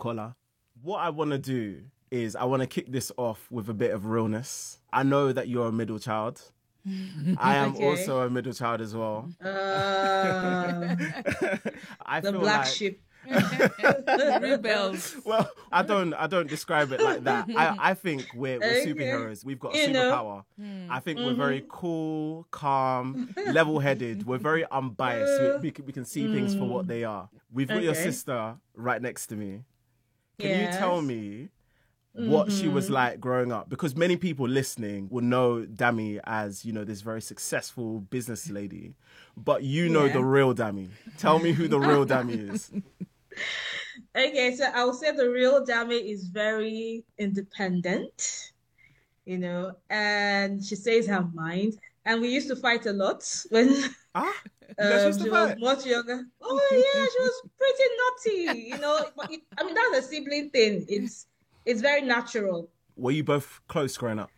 collar. What I want to do is I want to kick this off with a bit of realness. I know that you're a middle child. I am also a middle child as well. I the feel black like... sheep. Rebels. Well, I don't describe it like that. I think we're superheroes. We've got a superpower. I think we're very cool, calm, level-headed. We're very unbiased. We can see things for what they are. We've got your sister right next to me. Can you tell me what she was like growing up? Because many people listening will know Dami as, you know, this very successful business lady. But you know the real Dami. Tell me who the real Dami is. Okay, so I would say the real Dami is very independent, you know, and she says her mind. And we used to fight a lot when You guys used to she fight? was much younger. Oh yeah, she was pretty naughty, you know. But I mean, that's a sibling thing. It's very natural. Were you both close growing up?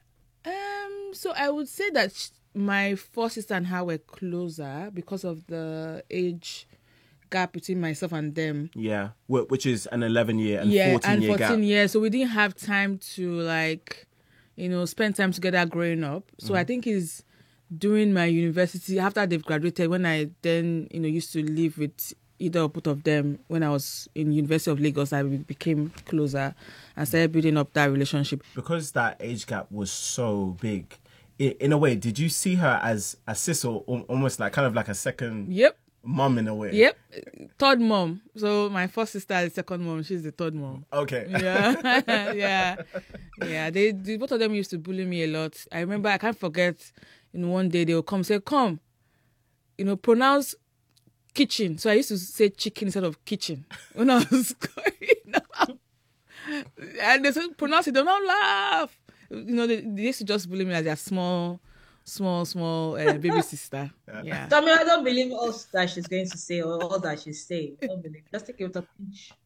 So I would say that my first sister and her were closer because of the age gap between myself and them. Yeah, which is an 11-year and 14-year gap. 14 years. So we didn't have time to, like, you know, spend time together growing up. So I think it's during my university, after they've graduated, when I then, you know, used to live with either or both of them, when I was in University of Lagos, I became closer and started building up that relationship. Because that age gap was so big, in a way, did you see her as a sis or almost like kind of like a second mom in a way? Yep. Third mom. So my first sister is the second mom. She's the third mom. Okay. Yeah. Yeah. They both of them used to bully me a lot. I remember, I can't forget, you know, one day they would come say, come, you know, pronounce kitchen. So I used to say chicken instead of kitchen when I was growing up. And they said, pronounce it, don't laugh. You know, they used to just bully me as their small baby sister. Yeah. So, I mean, I don't believe all that she's going to say or all that she's saying. I don't believe. Just take it with a pinch.